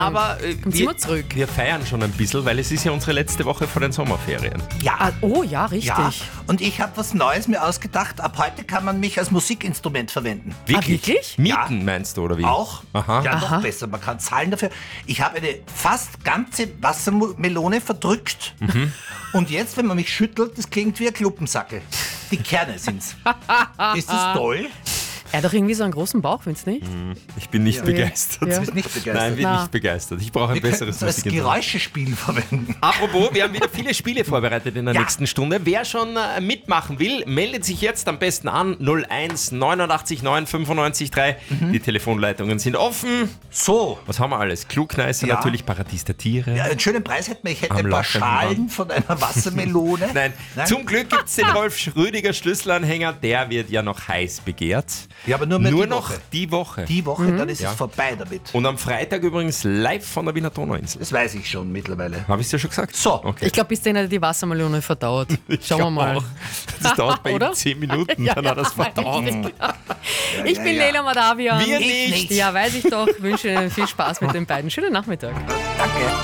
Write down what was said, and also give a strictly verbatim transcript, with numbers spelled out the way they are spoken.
Aber äh, Kommt wir, immer zurück. wir feiern schon ein bisschen, weil es ist ja unsere letzte Woche vor den Sommerferien. Ja. Ah, oh ja, richtig. Ja, und ich habe was Neues mir ausgedacht. Ab heute kann man mich als Musikinstrument verwenden. Wirklich? wirklich? Mieten Ja. meinst du, oder wie? Auch? Aha. Ja, Aha. noch besser. Man kann zahlen dafür. Ich habe eine fast ganze Wassermelone verdrückt. Mhm. Und jetzt, wenn man mich schüttelt, das klingt wie ein Kluppensackel. Die Kerne sind's. Ist das toll? Er hat doch irgendwie so einen großen Bauch, findest du nicht? Ich bin nicht begeistert. Ja. Du bist nicht begeistert. Nein, bin Na. nicht begeistert. Ich brauche ein Wir könnten besseres es als Musikinstrument. Geräuschespiel verwenden. Apropos, wir haben wieder viele Spiele vorbereitet in der Ja. nächsten Stunde. Wer schon äh, mitmachen will, meldet sich jetzt am besten an. null eins neunundachtzig neun fünfundneunzig drei. Die Telefonleitungen sind offen. So. Was haben wir alles? Klugscheißer, Ja. natürlich Paradies der Tiere. Ja, einen schönen Preis hätten wir. Ich hätte Am ein paar laufenden Schalen Band. von einer Wassermelone. Nein, zum Glück gibt es den Rolf Schrödiger Schlüsselanhänger. Der wird ja noch heiß begehrt. Ja, aber nur mehr Nur die noch Woche. die Woche. Die Woche, dann ist Ja. es vorbei damit. Und am Freitag übrigens live von der Wiener Donauinsel. Das weiß ich schon mittlerweile. Habe ich es ja schon gesagt? So. Okay. Ich glaube, bis dahin hat er die Wassermelone verdaut. Schauen wir mal. Auch. Das dauert bei ihm Oder? zehn Minuten, Ja, dann hat er es verdaut. Ich bin ja. Leila Madavian. Wir Ich nicht. nicht. Ja, weiß ich doch. Wünsche Ihnen viel Spaß mit den beiden. Schönen Nachmittag. Danke.